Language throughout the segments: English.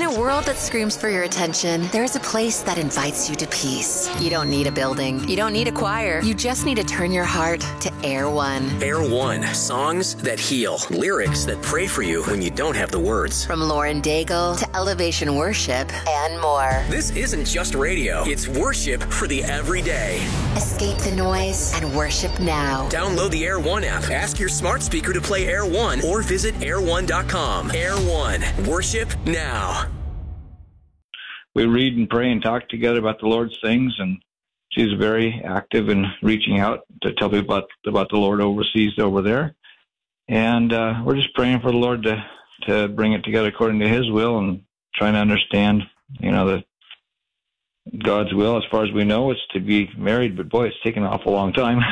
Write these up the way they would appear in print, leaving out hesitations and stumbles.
a world that screams for your attention, there's a place that invites you to peace. You don't need a building. You don't need a choir. You just need to turn your heart to Air One. Air One. Songs that heal. Lyrics that pray for you when you don't have the words. From Lauren Daigle to Elevation Worship and more. This isn't just radio. It's worship for the everyday. Escape the noise and worship now. Download the Air One app. Ask your smart speaker to play Air One or visit air1.com. Air One. Worship now. We read and pray and talk together about the Lord's things, and she's very active in reaching out to tell people about the Lord overseas over there. And we're just praying for the Lord to bring it together according to His will and trying to understand, that God's will, as far as we know, is to be married. But boy, it's taken an awful long time.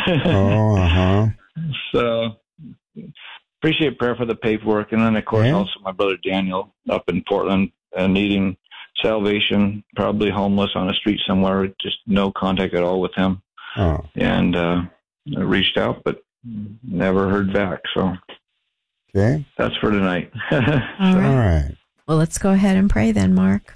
So appreciate prayer for the paperwork. And then, of course, also my brother Daniel up in Portland needing salvation, probably homeless on a street somewhere, just no contact at all with him. And I reached out, but never heard back. So that's for tonight. All right. Well, let's go ahead and pray then, Mark.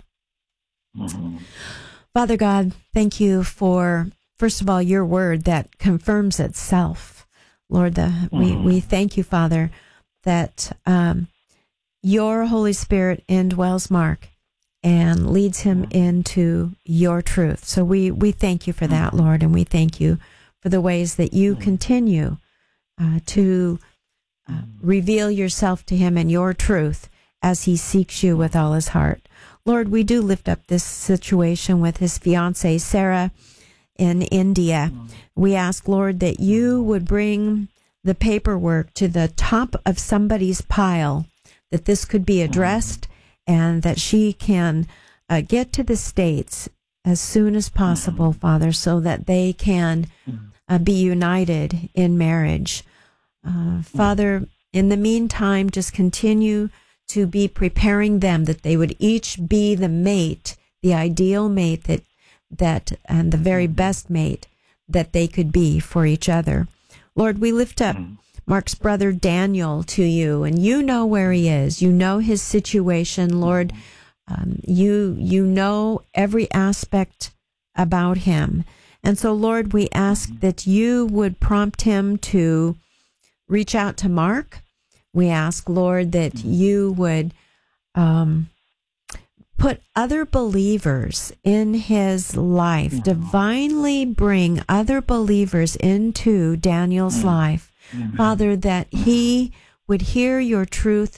Father God, thank you for, first of all, your word that confirms itself. Lord, we thank you, Father, that your Holy Spirit indwells Mark and leads him into your truth. So we thank you for that, Lord, and we thank you for the ways that you continue to reveal yourself to him and your truth as he seeks you with all his heart. Lord, we do lift up this situation with his fiancée, Sarah, in India. We ask, Lord, that you would bring the paperwork to the top of somebody's pile, that this could be addressed, and that she can get to the States as soon as possible, Father, so that they can be united in marriage. Father, in the meantime, just continue to be preparing them that they would each be the mate, the ideal mate that and the very best mate that they could be for each other. Lord, we lift up Mark's brother Daniel to you, and you know where he is. You know his situation, Lord. You know every aspect about him. And so, Lord, we ask that you would prompt him to reach out to Mark. We ask, Lord, that you would put other believers in his life, divinely bring other believers into Daniel's life. Father, that he would hear your truth,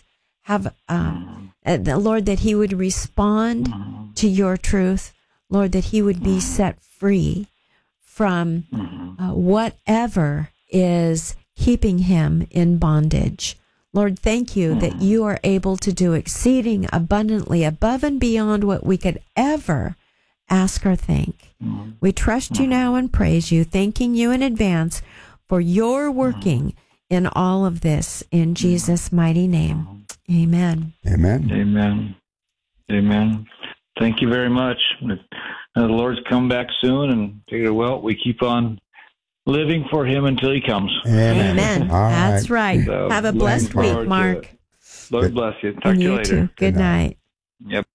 Lord, that he would respond to your truth, Lord, that he would be set free from whatever is keeping him in bondage. Lord, thank you that you are able to do exceeding abundantly above and beyond what we could ever ask or think. We trust you now and praise you, thanking you in advance for your working in all of this in Jesus' mighty name. Amen. Amen. Amen. Amen. Thank you very much. The Lord's come back soon, and figure, well, we keep on living for him until he comes. Amen. That's right. So, have a blessed week, Mark. Lord bless you. Talk to you later. Too. Good night. Yep.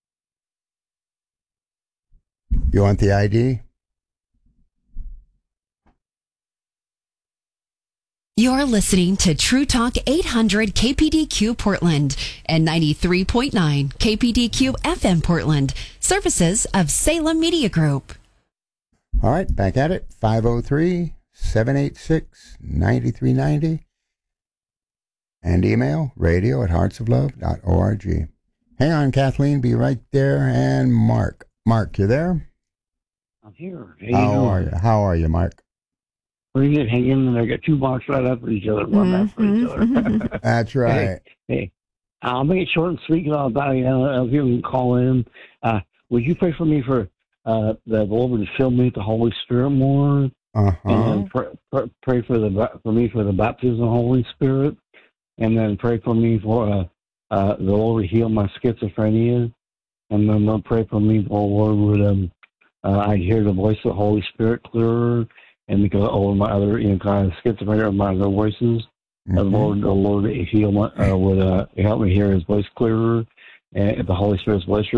You want the ID? You're listening to True Talk 800 KPDQ Portland and 93.9 KPDQ FM Portland, services of Salem Media Group. All right, back at it. 503-786-9390. And email radio@heartsoflove.org. Hang on, Kathleen. Be right there. And Mark. Mark, you there? I'm here. How are you, Mark? Pretty good. Hang in there. I got two boxes right after each other. One after each other. That's right. Hey, I'll make it short and sweet because I'll give them a call in. Would you pray for me for the Lord to fill me with the Holy Spirit more? And then pray for me for the baptism of the Holy Spirit. And then pray for me for the Lord to heal my schizophrenia. And then they'll pray for me, the Lord would I'd hear the voice of the Holy Spirit clearer. And because over my other, kind of schizophrenia or my other voices, the Lord heal my, would help me hear His voice clearer, and the Holy Spirit's voice